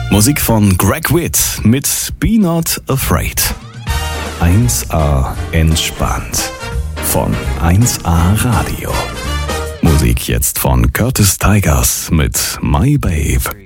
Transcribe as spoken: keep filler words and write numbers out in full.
Musik von Greg Witt mit Be Not Afraid. eins A entspannt von eins A Radio. Musik jetzt von Curtis Tigers mit My Babe.